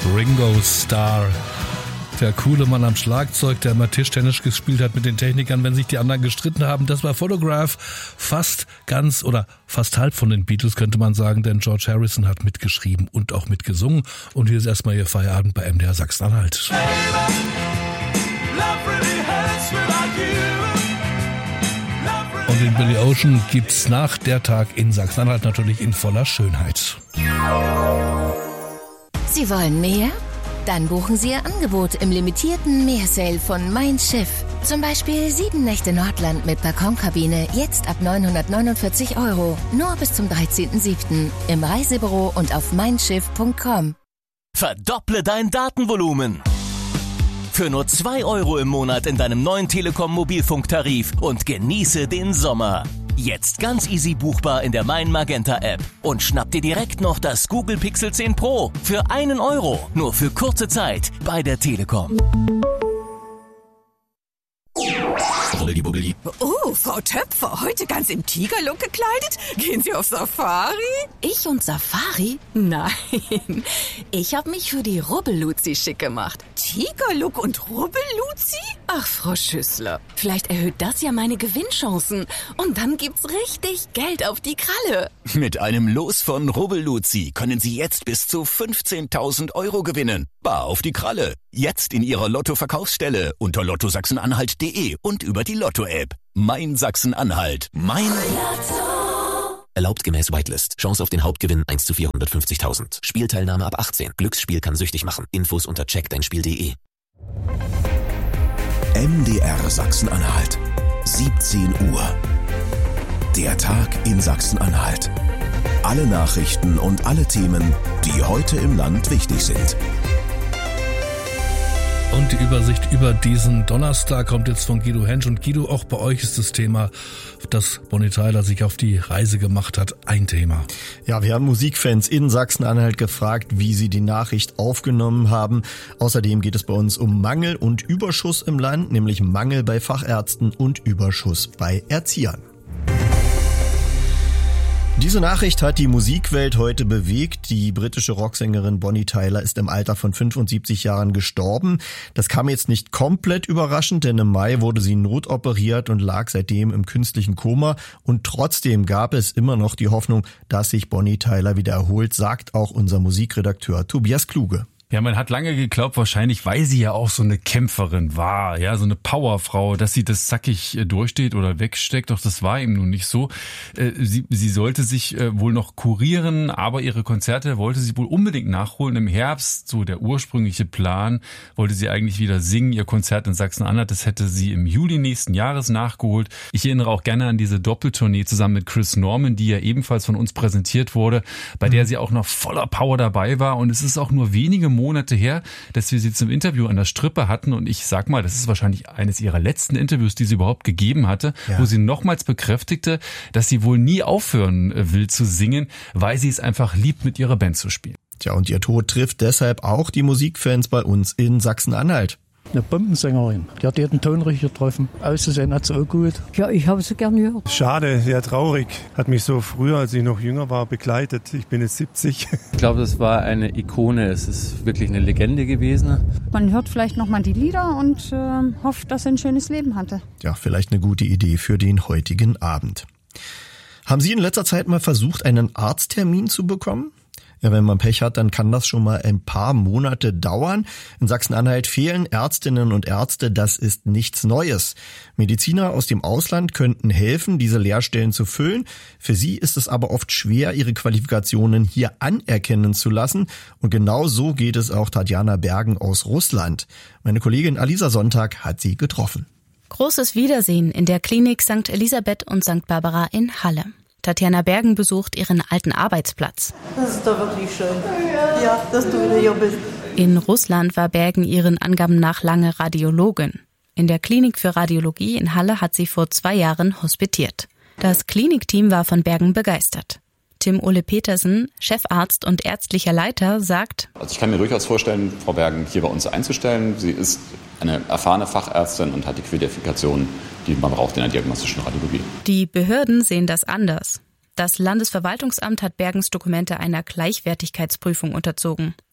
Ringo Starr. Der coole Mann am Schlagzeug, der immer Tischtennis gespielt hat mit den Technikern, wenn sich die anderen gestritten haben. Das war Photograph, fast ganz oder fast halb von den Beatles, könnte man sagen, denn George Harrison hat mitgeschrieben und auch mitgesungen. Und hier ist erstmal Ihr Feierabend bei MDR Sachsen-Anhalt. Und den Billy Ocean gibt's nach der Tag in Sachsen-Anhalt natürlich in voller Schönheit. Sie wollen mehr? Dann buchen Sie Ihr Angebot im limitierten Meersale von Mein Schiff. Zum Beispiel 7 Nächte Nordland mit Balkonkabine, jetzt ab 949 €. Nur bis zum 13.07. im Reisebüro und auf meinschiff.com. Verdopple dein Datenvolumen. Für nur 2 € im Monat in deinem neuen Telekom Mobilfunktarif und genieße den Sommer. Jetzt ganz easy buchbar in der Mein Magenta App. Und schnapp dir direkt noch das Google Pixel 10 Pro für 1 €. Nur für kurze Zeit bei der Telekom. Oh, Frau Töpfer, heute ganz im Tigerlook gekleidet? Gehen Sie auf Safari? Ich und Safari? Nein, ich habe mich für die Rubbelluzi schick gemacht. Tigerlook und Rubbelluzi? Ach, Frau Schüssler, vielleicht erhöht das ja meine Gewinnchancen. Und dann gibt's richtig Geld auf die Kralle. Mit einem Los von Rubbelluzi können Sie jetzt bis zu 15.000 € gewinnen. Bar auf die Kralle. Jetzt in Ihrer Lotto-Verkaufsstelle unter lottosachsenanhalt.de und über die Lotto-App. Mein Sachsen-Anhalt. Mein Lotto. Erlaubt gemäß Whitelist. Chance auf den Hauptgewinn 1 zu 450.000. Spielteilnahme ab 18. Glücksspiel kann süchtig machen. Infos unter checkdeinspiel.de. MDR Sachsen-Anhalt. 17 Uhr. Der Tag in Sachsen-Anhalt. Alle Nachrichten und alle Themen, die heute im Land wichtig sind. Und die Übersicht über diesen Donnerstag kommt jetzt von Guido Hensch. Und Guido, auch bei euch ist das Thema, dass Bonnie Tyler sich auf die Reise gemacht hat, ein Thema. Ja, wir haben Musikfans in Sachsen-Anhalt gefragt, wie sie die Nachricht aufgenommen haben. Außerdem geht es bei uns um Mangel und Überschuss im Land, nämlich Mangel bei Fachärzten und Überschuss bei Erziehern. Diese Nachricht hat die Musikwelt heute bewegt. Die britische Rocksängerin Bonnie Tyler ist im Alter von 75 Jahren gestorben. Das kam jetzt nicht komplett überraschend, denn im Mai wurde sie notoperiert und lag seitdem im künstlichen Koma. Und trotzdem gab es immer noch die Hoffnung, dass sich Bonnie Tyler wieder erholt, sagt auch unser Musikredakteur Tobias Kluge. Ja, man hat lange geglaubt, wahrscheinlich, weil sie ja auch so eine Kämpferin war, ja, so eine Powerfrau, dass sie das zackig durchsteht oder wegsteckt, doch das war eben nun nicht so. Sie sollte sich wohl noch kurieren, aber ihre Konzerte wollte sie wohl unbedingt nachholen. Im Herbst, so der ursprüngliche Plan, wollte sie eigentlich wieder singen, ihr Konzert in Sachsen-Anhalt, das hätte sie im Juli nächsten Jahres nachgeholt. Ich erinnere auch gerne an diese Doppeltournee zusammen mit Chris Norman, die ja ebenfalls von uns präsentiert wurde, bei der sie auch noch voller Power dabei war, und es ist auch nur wenige Monate her, dass wir sie zum Interview an der Strippe hatten, und ich sag mal, das ist wahrscheinlich eines ihrer letzten Interviews, die sie überhaupt gegeben hatte, wo sie nochmals bekräftigte, dass sie wohl nie aufhören will zu singen, weil sie es einfach liebt, mit ihrer Band zu spielen. Tja, und ihr Tod trifft deshalb auch die Musikfans bei uns in Sachsen-Anhalt. Eine Bombensängerin. Die hat jeden Ton richtig getroffen. Auszusehen hat sie auch gut. Ja, ich habe sie gern gehört. Schade, sehr traurig. Hat mich so früher, als ich noch jünger war, begleitet. Ich bin jetzt 70. Ich glaube, das war eine Ikone. Es ist wirklich eine Legende gewesen. Man hört vielleicht nochmal die Lieder und hofft, dass er ein schönes Leben hatte. Ja, vielleicht eine gute Idee für den heutigen Abend. Haben Sie in letzter Zeit mal versucht, einen Arzttermin zu bekommen? Ja, wenn man Pech hat, dann kann das schon mal ein paar Monate dauern. In Sachsen-Anhalt fehlen Ärztinnen und Ärzte, das ist nichts Neues. Mediziner aus dem Ausland könnten helfen, diese Lehrstellen zu füllen. Für sie ist es aber oft schwer, ihre Qualifikationen hier anerkennen zu lassen. Und genau so geht es auch Tatjana Bergen aus Russland. Meine Kollegin Alisa Sonntag hat sie getroffen. Großes Wiedersehen in der Klinik St. Elisabeth und St. Barbara in Halle. Tatjana Bergen besucht ihren alten Arbeitsplatz. Das ist doch wirklich schön. Ja, dass du wieder hier bist. In Russland war Bergen ihren Angaben nach lange Radiologin. In der Klinik für Radiologie in Halle hat sie vor 2 Jahren hospitiert. Das Klinikteam war von Bergen begeistert. Tim Ole Petersen, Chefarzt und ärztlicher Leiter, sagt: Also ich kann mir durchaus vorstellen, Frau Bergen hier bei uns einzustellen. Sie ist eine erfahrene Fachärztin und hat die Qualifikation, die man braucht in der diagnostischen Radiologie. Die Behörden sehen das anders. Das Landesverwaltungsamt hat Bergens Dokumente einer Gleichwertigkeitsprüfung unterzogen.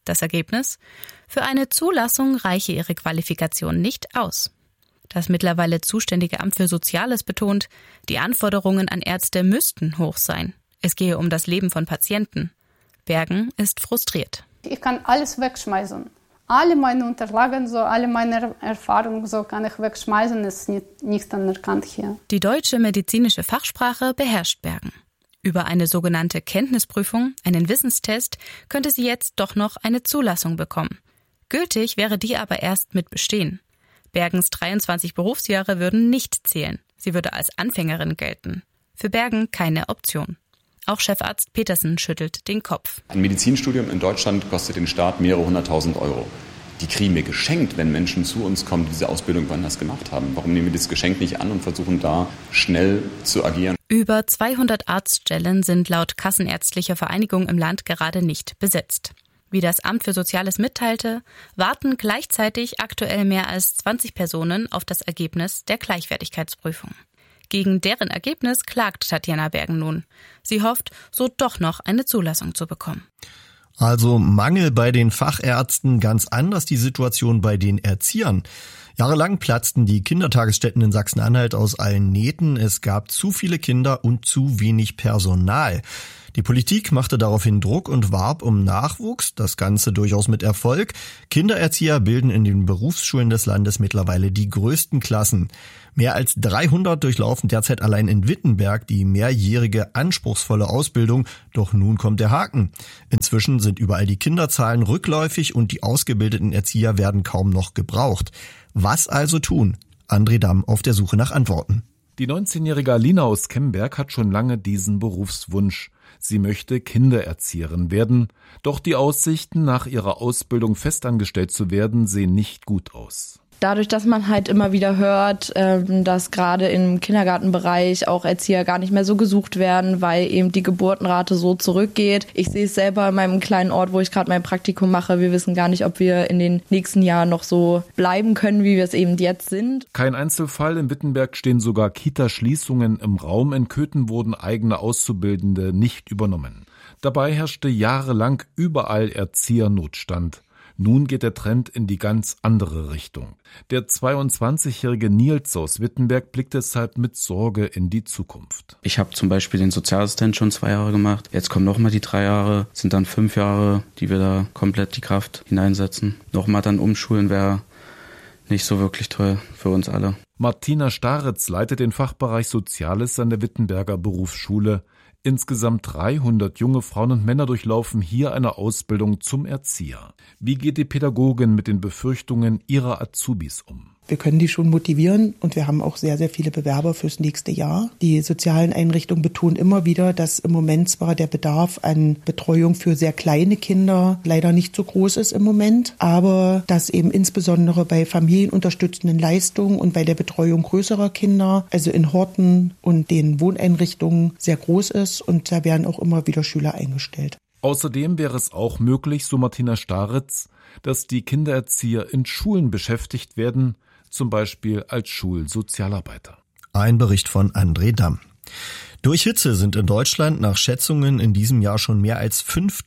Das Ergebnis? Für eine Zulassung reiche ihre Qualifikation nicht aus. Das mittlerweile zuständige Amt für Soziales betont, die Anforderungen an Ärzte müssten hoch sein. Es gehe um das Leben von Patienten. Bergen ist frustriert. Ich kann alles wegschmeißen. Alle meine Unterlagen, alle meine Erfahrungen, kann ich wegschmeißen. Es ist nicht anerkannt hier. Die deutsche medizinische Fachsprache beherrscht Bergen. Über eine sogenannte Kenntnisprüfung, einen Wissenstest, könnte sie jetzt doch noch eine Zulassung bekommen. Gültig wäre die aber erst mit Bestehen. Bergens 23 Berufsjahre würden nicht zählen. Sie würde als Anfängerin gelten. Für Bergen keine Option. Auch Chefarzt Petersen schüttelt den Kopf. Ein Medizinstudium in Deutschland kostet den Staat mehrere 100.000 Euro. Die kriegen wir geschenkt, wenn Menschen zu uns kommen, die diese Ausbildung woanders gemacht haben. Warum nehmen wir das Geschenk nicht an und versuchen da schnell zu agieren? Über 200 Arztstellen sind laut Kassenärztlicher Vereinigung im Land gerade nicht besetzt. Wie das Amt für Soziales mitteilte, warten gleichzeitig aktuell mehr als 20 Personen auf das Ergebnis der Gleichwertigkeitsprüfung. Gegen deren Ergebnis klagt Tatjana Bergen nun. Sie hofft, so doch noch eine Zulassung zu bekommen. Also Mangel bei den Fachärzten, ganz anders die Situation bei den Erziehern. Jahrelang platzten die Kindertagesstätten in Sachsen-Anhalt aus allen Nähten. Es gab zu viele Kinder und zu wenig Personal. Die Politik machte daraufhin Druck und warb um Nachwuchs, das Ganze durchaus mit Erfolg. Kindererzieher bilden in den Berufsschulen des Landes mittlerweile die größten Klassen. Mehr als 300 durchlaufen derzeit allein in Wittenberg die mehrjährige anspruchsvolle Ausbildung. Doch nun kommt der Haken. Inzwischen sind überall die Kinderzahlen rückläufig und die ausgebildeten Erzieher werden kaum noch gebraucht. Was also tun? André Damm auf der Suche nach Antworten. Die 19-jährige Alina aus Kemberg hat schon lange diesen Berufswunsch. Sie möchte Kindererzieherin werden, doch die Aussichten, nach ihrer Ausbildung festangestellt zu werden, sehen nicht gut aus. Dadurch, dass man halt immer wieder hört, dass gerade im Kindergartenbereich auch Erzieher gar nicht mehr so gesucht werden, weil eben die Geburtenrate so zurückgeht. Ich sehe es selber in meinem kleinen Ort, wo ich gerade mein Praktikum mache. Wir wissen gar nicht, ob wir in den nächsten Jahren noch so bleiben können, wie wir es eben jetzt sind. Kein Einzelfall. In Wittenberg stehen sogar Kita-Schließungen im Raum. In Köthen wurden eigene Auszubildende nicht übernommen. Dabei herrschte jahrelang überall Erziehernotstand. Nun geht der Trend in die ganz andere Richtung. Der 22-jährige Nils aus Wittenberg blickt deshalb mit Sorge in die Zukunft. Ich habe zum Beispiel den Sozialassistent schon 2 Jahre gemacht. Jetzt kommen nochmal die 3 Jahre, sind dann 5 Jahre, die wir da komplett die Kraft hineinsetzen. Nochmal dann umschulen wäre nicht so wirklich toll für uns alle. Martina Staritz leitet den Fachbereich Soziales an der Wittenberger Berufsschule. Insgesamt 300 junge Frauen und Männer durchlaufen hier eine Ausbildung zum Erzieher. Wie geht die Pädagogin mit den Befürchtungen ihrer Azubis um? Wir können die schon motivieren und wir haben auch sehr, sehr viele Bewerber fürs nächste Jahr. Die sozialen Einrichtungen betonen immer wieder, dass im Moment zwar der Bedarf an Betreuung für sehr kleine Kinder leider nicht so groß ist im Moment, aber dass eben insbesondere bei familienunterstützenden Leistungen und bei der Betreuung größerer Kinder, also in Horten und den Wohneinrichtungen, sehr groß ist und da werden auch immer wieder Schüler eingestellt. Außerdem wäre es auch möglich, so Martina Staritz, dass die Kindererzieher in Schulen beschäftigt werden, zum Beispiel als Schulsozialarbeiter. Ein Bericht von André Damm. Durch Hitze sind in Deutschland nach Schätzungen in diesem Jahr schon mehr als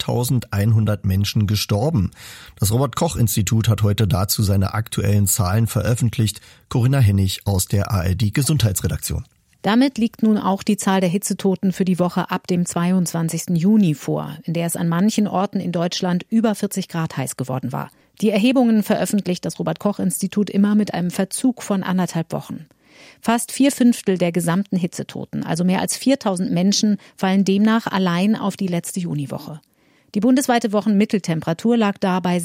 5.100 Menschen gestorben. Das Robert-Koch-Institut hat heute dazu seine aktuellen Zahlen veröffentlicht. Corinna Hennig aus der ARD-Gesundheitsredaktion. Damit liegt nun auch die Zahl der Hitzetoten für die Woche ab dem 22. Juni vor, in der es an manchen Orten in Deutschland über 40 Grad heiß geworden war. Die Erhebungen veröffentlicht das Robert-Koch-Institut immer mit einem Verzug von 1,5 Wochen. Fast 4/5 der gesamten Hitzetoten, also mehr als 4.000 Menschen, fallen demnach allein auf die letzte Juniwoche. Die bundesweite Wochenmitteltemperatur lag dabei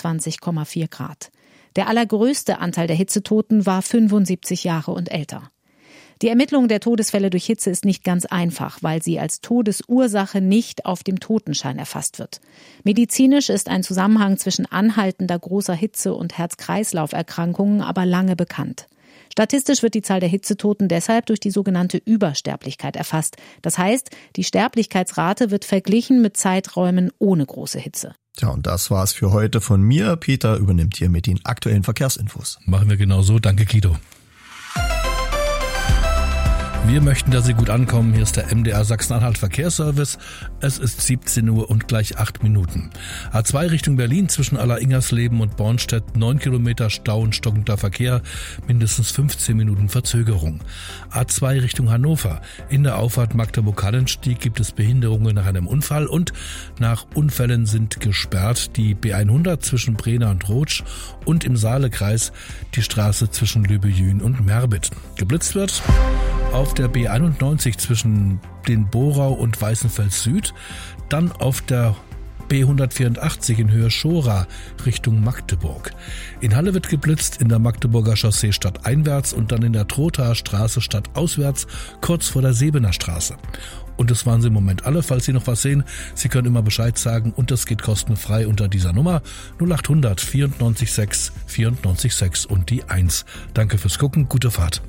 26,4 Grad. Der allergrößte Anteil der Hitzetoten war 75 Jahre und älter. Die Ermittlung der Todesfälle durch Hitze ist nicht ganz einfach, weil sie als Todesursache nicht auf dem Totenschein erfasst wird. Medizinisch ist ein Zusammenhang zwischen anhaltender großer Hitze und Herz-Kreislauf-Erkrankungen aber lange bekannt. Statistisch wird die Zahl der Hitzetoten deshalb durch die sogenannte Übersterblichkeit erfasst. Das heißt, die Sterblichkeitsrate wird verglichen mit Zeiträumen ohne große Hitze. Tja, und das war's für heute von mir. Peter übernimmt hier mit den aktuellen Verkehrsinfos. Machen wir genau so. Danke, Guido. Wir möchten, dass Sie gut ankommen. Hier ist der MDR Sachsen-Anhalt Verkehrsservice. Es ist 17 Uhr und gleich 8 Minuten. A2 Richtung Berlin zwischen Alleringersleben und Bornstedt 9 Kilometer Stau und stockender Verkehr, mindestens 15 Minuten Verzögerung. A2 Richtung Hannover. In der Auffahrt Magdeburg-Hallenstieg gibt es Behinderungen nach einem Unfall und nach Unfällen sind gesperrt die B100 zwischen Brena und Rotsch und im Saalekreis die Straße zwischen Lübejün und Merbit. Geblitzt wird auf der B91 zwischen den Borau und Weißenfels Süd, dann auf der B184 in Höhe Schora Richtung Magdeburg. In Halle wird geblitzt, in der Magdeburger Chaussee stadteinwärts und dann in der Trothaer Straße stadtauswärts, kurz vor der Sebener Straße. Und das waren sie im Moment alle. Falls Sie noch was sehen, Sie können immer Bescheid sagen und das geht kostenfrei unter dieser Nummer 0800 94 6 94 6 und die 1. Danke fürs Gucken, gute Fahrt.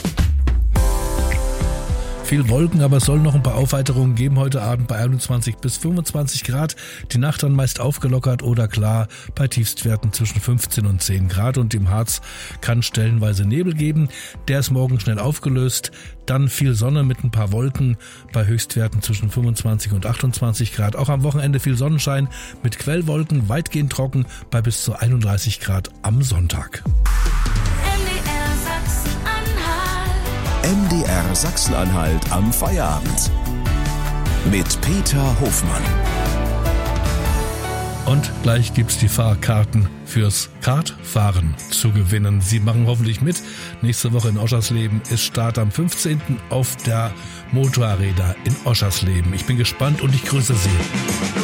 Viel Wolken, aber es soll noch ein paar Aufweiterungen geben heute Abend bei 21 bis 25 Grad. Die Nacht dann meist aufgelockert oder klar bei Tiefstwerten zwischen 15 und 10 Grad. Und im Harz kann stellenweise Nebel geben. Der ist morgen schnell aufgelöst. Dann viel Sonne mit ein paar Wolken bei Höchstwerten zwischen 25 und 28 Grad. Auch am Wochenende viel Sonnenschein mit Quellwolken, weitgehend trocken bei bis zu 31 Grad am Sonntag. MDR Sachsen-Anhalt am Feierabend. Mit Peter Hofmann. Und gleich gibt's die Fahrkarten fürs Kartfahren zu gewinnen. Sie machen hoffentlich mit. Nächste Woche in Oschersleben ist Start am 15. auf der Motorräder in Oschersleben. Ich bin gespannt und ich grüße Sie.